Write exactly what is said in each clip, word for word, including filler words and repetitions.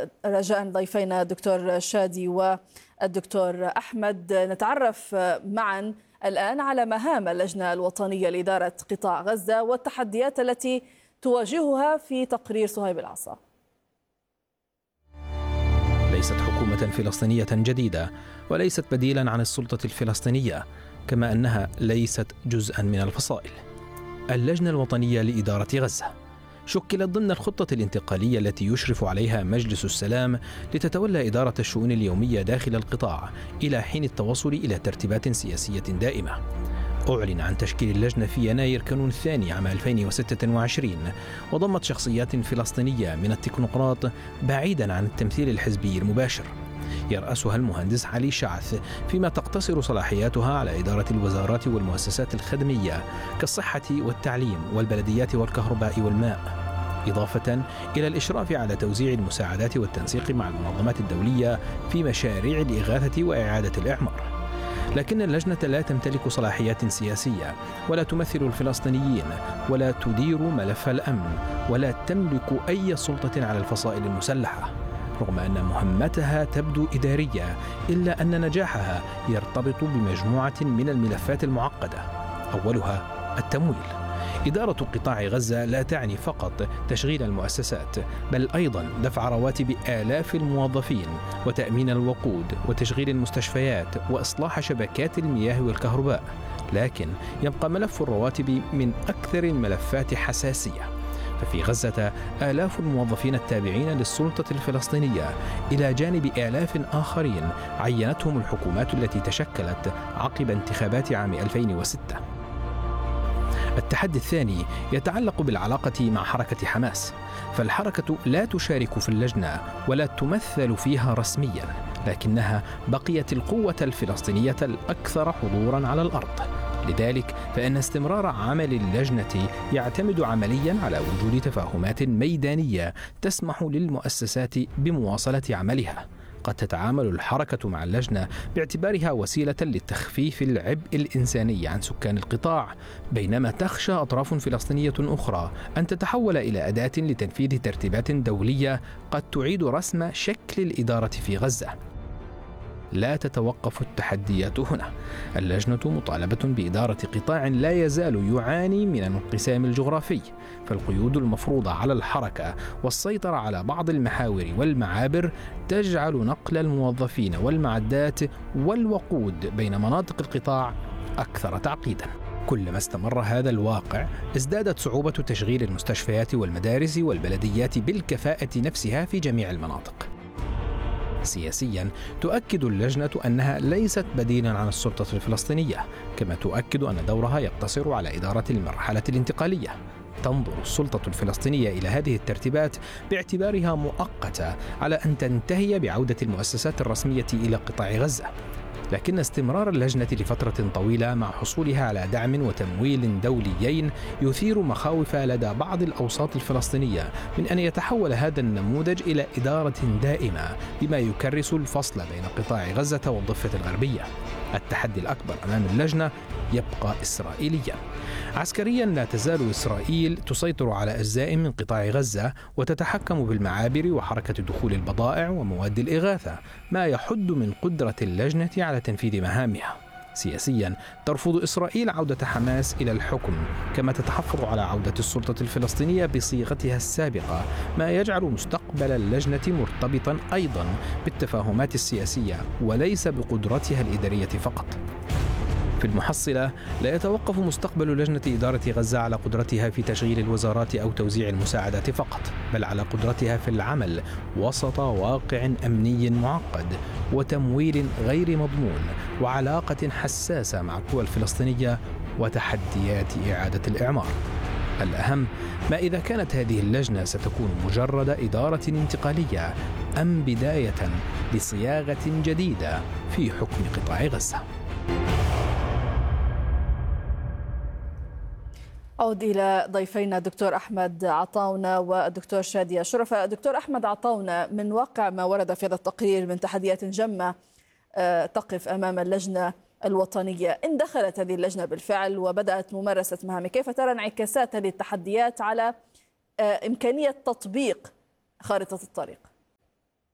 رجاء ضيفينا الدكتور شادي والدكتور أحمد. نتعرف معا الآن على مهام اللجنة الوطنية لإدارة قطاع غزة والتحديات التي تواجهها في تقرير صهيب العصا. ليست حكومة فلسطينية جديدة وليست بديلا عن السلطة الفلسطينية، كما أنها ليست جزءا من الفصائل. اللجنة الوطنية لإدارة غزة شكلت ضمن الخطة الانتقالية التي يشرف عليها مجلس السلام لتتولى إدارة الشؤون اليومية داخل القطاع إلى حين التوصل إلى ترتيبات سياسية دائمة. أعلن عن تشكيل اللجنة في يناير كانون الثاني عام ألفين وستة وعشرين، وضمت شخصيات فلسطينية من التكنوقراط بعيدا عن التمثيل الحزبي المباشر. يرأسها المهندس علي شعث، فيما تقتصر صلاحياتها على إدارة الوزارات والمؤسسات الخدمية كالصحة والتعليم والبلديات والكهرباء والماء، إضافة إلى الإشراف على توزيع المساعدات والتنسيق مع المنظمات الدولية في مشاريع الإغاثة وإعادة الإعمار. لكن اللجنة لا تمتلك صلاحيات سياسية، ولا تمثل الفلسطينيين، ولا تدير ملف الأمن، ولا تملك أي سلطة على الفصائل المسلحة. رغم أن مهمتها تبدو إدارية، إلا أن نجاحها يرتبط بمجموعة من الملفات المعقدة، أولها التمويل. إدارة قطاع غزة لا تعني فقط تشغيل المؤسسات، بل أيضا دفع رواتب آلاف الموظفين وتأمين الوقود وتشغيل المستشفيات وإصلاح شبكات المياه والكهرباء. لكن يبقى ملف الرواتب من أكثر الملفات حساسية. ففي غزة آلاف الموظفين التابعين للسلطة الفلسطينية، إلى جانب آلاف آخرين عينتهم الحكومات التي تشكلت عقب انتخابات عام ألفين وستة. التحدي الثاني يتعلق بالعلاقة مع حركة حماس، فالحركة لا تشارك في اللجنة ولا تمثل فيها رسميا، لكنها بقيت القوة الفلسطينية الأكثر حضورا على الأرض. لذلك فإن استمرار عمل اللجنة يعتمد عمليا على وجود تفاهمات ميدانية تسمح للمؤسسات بمواصلة عملها. قد تتعامل الحركة مع اللجنة باعتبارها وسيلة لتخفيف العبء الإنساني عن سكان القطاع، بينما تخشى أطراف فلسطينية أخرى أن تتحول إلى أداة لتنفيذ ترتيبات دولية قد تعيد رسم شكل الإدارة في غزة. لا تتوقف التحديات هنا. اللجنة مطالبة بإدارة قطاع لا يزال يعاني من الانقسام الجغرافي، فالقيود المفروضة على الحركة والسيطرة على بعض المحاور والمعابر تجعل نقل الموظفين والمعدات والوقود بين مناطق القطاع أكثر تعقيدا. كلما استمر هذا الواقع ازدادت صعوبة تشغيل المستشفيات والمدارس والبلديات بالكفاءة نفسها في جميع المناطق. سياسيا تؤكد اللجنة أنها ليست بديلا عن السلطة الفلسطينية، كما تؤكد أن دورها يقتصر على إدارة المرحلة الانتقالية. تنظر السلطة الفلسطينية إلى هذه الترتيبات باعتبارها مؤقتة على أن تنتهي بعودة المؤسسات الرسمية إلى قطاع غزة، لكن استمرار اللجنة لفترة طويلة مع حصولها على دعم وتمويل دوليين يثير مخاوف لدى بعض الأوساط الفلسطينية من أن يتحول هذا النموذج إلى إدارة دائمة، بما يكرس الفصل بين قطاع غزة والضفة الغربية. التحدي الأكبر أمام اللجنة يبقى إسرائيليا. عسكريا لا تزال إسرائيل تسيطر على أجزاء من قطاع غزة وتتحكم بالمعابر وحركة دخول البضائع ومواد الإغاثة، ما يحد من قدرة اللجنة على تنفيذ مهامها. سياسيا ترفض إسرائيل عودة حماس إلى الحكم، كما تتحفظ على عودة السلطة الفلسطينية بصيغتها السابقة، ما يجعل مستقبل اللجنة مرتبطا أيضا بالتفاهمات السياسية وليس بقدرتها الإدارية فقط. في المحصلة لا يتوقف مستقبل لجنة إدارة غزة على قدرتها في تشغيل الوزارات أو توزيع المساعدات فقط، بل على قدرتها في العمل وسط واقع أمني معقد وتمويل غير مضمون وعلاقة حساسة مع القوى الفلسطينية وتحديات إعادة الإعمار. الأهم ما إذا كانت هذه اللجنة ستكون مجرد إدارة انتقالية أم بداية لصياغة جديدة في حكم قطاع غزة. أعود إلى ضيفينا الدكتور أحمد عطاونة والدكتور شادي شرفة. دكتور أحمد عطاونة، من واقع ما ورد في هذا التقرير من تحديات جمة تقف أمام اللجنة الوطنية، إن دخلت هذه اللجنة بالفعل وبدأت ممارسة مهامها، كيف ترى انعكاسات هذه التحديات على إمكانية تطبيق خارطة الطريق؟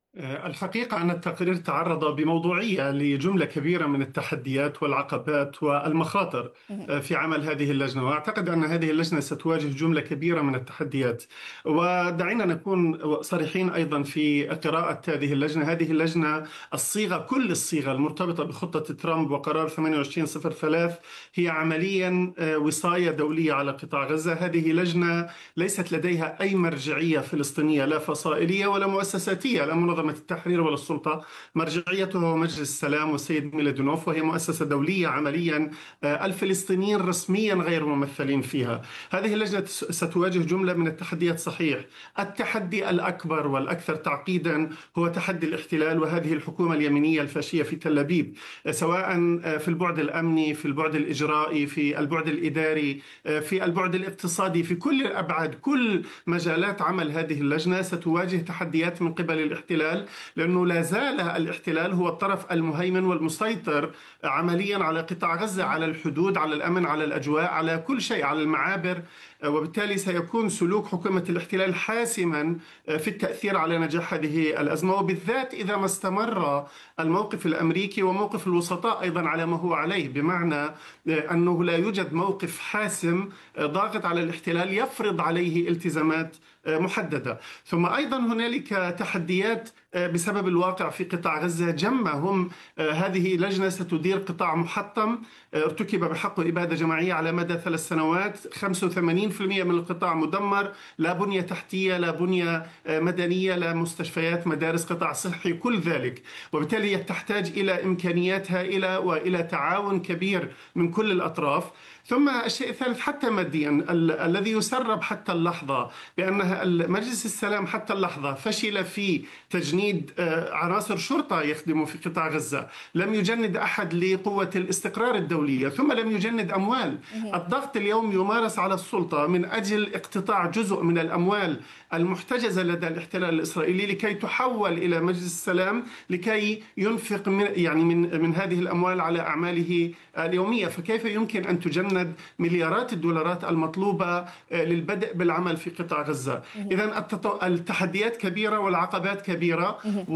الحقيقة أن التقرير تعرض بموضوعية لجملة كبيرة من التحديات والعقبات والمخاطر في عمل هذه اللجنة، وأعتقد أن هذه اللجنة ستواجه جملة كبيرة من التحديات. ودعينا نكون صريحين أيضا في قراءة هذه اللجنة. هذه اللجنة الصيغة، كل الصيغة المرتبطة بخطة ترامب وقرار ثمانية وعشرين صفر ثلاث هي عمليا وصاية دولية على قطاع غزة. هذه لجنة ليست لديها أي مرجعية فلسطينية، لا فصائلية ولا مؤسساتية، لا منظمة التحرير ولا السلطة. مرجعيته هو مجلس السلام والسيد ميلادونوف، وهي مؤسسة دولية عمليا. الفلسطينيين رسميا غير ممثلين فيها. هذه اللجنة ستواجه جملة من التحديات صحيح. التحدي الأكبر والأكثر تعقيدا هو تحدي الاحتلال وهذه الحكومة اليمينية الفاشية في تل أبيب، سواء في البعد الأمني، في البعد الإجرائي، في البعد الإداري، في البعد الاقتصادي، في كل الأبعاد. كل مجالات عمل هذه اللجنة ستواجه تحديات من قبل الاحتلال، لأنه لا زال الاحتلال هو الطرف المهيمن والمسيطر عمليا على قطاع غزة، على الحدود، على الأمن، على الأجواء، على كل شيء، على المعابر. وبالتالي سيكون سلوك حكومة الاحتلال حاسما في التأثير على نجاح هذه الأزمة، وبالذات إذا ما استمر الموقف الأمريكي وموقف الوسطاء أيضا على ما هو عليه، بمعنى أنه لا يوجد موقف حاسم ضاغط على الاحتلال يفرض عليه التزامات محددة. ثم أيضا هنالك تحديات بسبب الواقع في قطاع غزة. جمع هم هذه لجنة ستدير قطاع محطم ارتكب بحقه إبادة جماعية على مدى ثلاث سنوات. خمسة وثمانين بالمئة من القطاع مدمر، لا بنية تحتية، لا بنية مدنية، لا مستشفيات، مدارس، قطاع صحي، كل ذلك. وبالتالي تحتاج إلى إمكانيات هائلة وإلى تعاون كبير من كل الأطراف. ثم الشيء الثالث حتى ماديا، ال- الذي يسرب حتى اللحظة بأن مجلس السلام حتى اللحظة فشل في تجنيد عناصر شرطة يخدموا في قطاع غزة، لم يجند أحد لقوة الاستقرار الدولية، ثم لم يجند أموال. الضغط اليوم يمارس على السلطة من أجل اقتطاع جزء من الأموال المحتجزة لدى الاحتلال الإسرائيلي لكي تحول إلى مجلس السلام لكي ينفق من يعني من من هذه الأموال على أعماله اليومية. فكيف يمكن أن تجند مليارات الدولارات المطلوبة للبدء بالعمل في قطاع غزة؟ إذن التحديات كبيرة والعقبات كبيرة،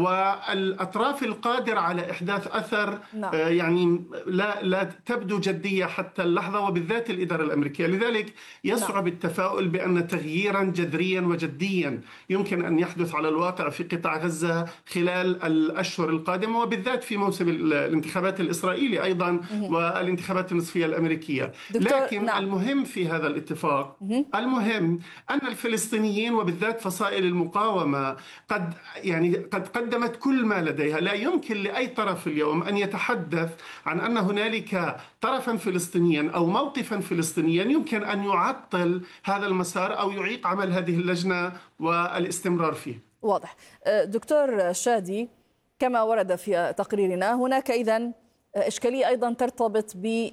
والأطراف القادرة على إحداث أثر يعني لا لا تبدو جدية حتى اللحظة، وبالذات الإدارة الأمريكية. لذلك يصعب التفاؤل بأن تغييرا جذريا وجديا يمكن أن يحدث على الواقع في قطاع غزة خلال الأشهر القادمة، وبالذات في موسم الانتخابات الإسرائيلي أيضا والانتخابات النصفية الأمريكية. لكن نعم. المهم في هذا الاتفاق، المهم أن الفلسطينيين وبالذات فصائل المقاومة قد يعني قد قدمت كل ما لديها. لا يمكن لأي طرف اليوم أن يتحدث عن أن هنالك طرفا فلسطينيا أو موقفا فلسطينيا يمكن أن يعطل هذا المسار أو يعيق عمل هذه اللجنة والاستمرار فيه. واضح. دكتور شادي، كما ورد في تقريرنا هناك إذن إشكالية أيضا ترتبط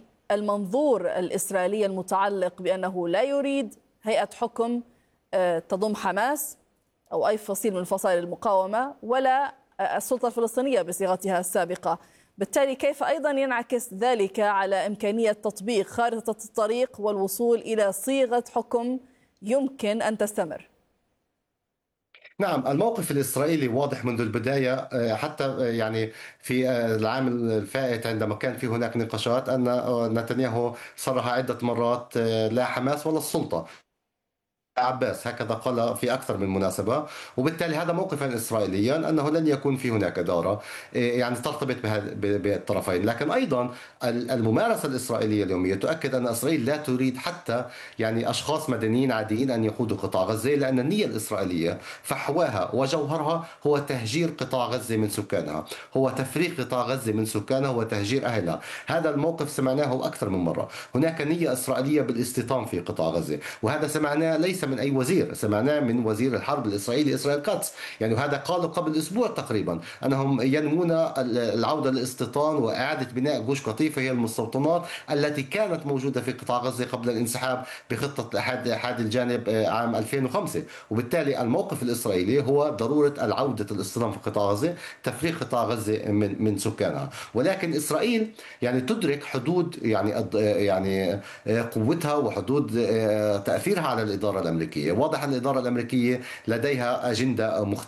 بالمنظور الإسرائيلي المتعلق بأنه لا يريد هيئة حكم تضم حماس أو أي فصيل من فصائل المقاومة ولا السلطة الفلسطينية بصيغتها السابقة. بالتالي كيف أيضا ينعكس ذلك على إمكانية تطبيق خارطة الطريق والوصول إلى صيغة حكم يمكن أن تستمر؟ نعم، الموقف الإسرائيلي واضح منذ البداية، حتى يعني في العام الفائت عندما كان في هناك نقاشات أن نتنياهو صرح عدة مرات لا حماس ولا السلطة عباس، هكذا قال في أكثر من مناسبة. وبالتالي هذا موقفا إسرائيليا أنه لن يكون في هناك إدارة يعني ترتبط بالطرفين. لكن أيضا الممارسة الإسرائيلية اليومية تؤكد أن إسرائيل لا تريد حتى يعني أشخاص مدنيين عاديين أن يقودوا قطاع غزة، لأن النية الإسرائيلية فحواها وجوهرها هو تهجير قطاع غزة من سكانها، هو تفريغ قطاع غزة من سكانها وتهجير أهلها. هذا الموقف سمعناه أكثر من مرة. هناك نية إسرائيلية بالاستيطان في قطاع غزة، وهذا سمعناه ليس من أي وزير، سمعناه من وزير الحرب الإسرائيلي إسرائيل كاتس. يعني هذا قالوا قبل أسبوع تقريبا أنهم ينمون العودة للاستيطان وإعادة بناء جوش قطيف، هي المستوطنات التي كانت موجودة في قطاع غزة قبل الانسحاب بخطة أحد الجانب عام ألفين وخمسة. وبالتالي الموقف الإسرائيلي هو ضرورة العودة الاستيطان في قطاع غزة، تفريغ قطاع غزة من من سكانها. ولكن إسرائيل يعني تدرك حدود يعني يعني قوتها وحدود تأثيرها على الإدارة الأمريكية. واضح أن الإدارة الأمريكية لديها أجندة مختلفة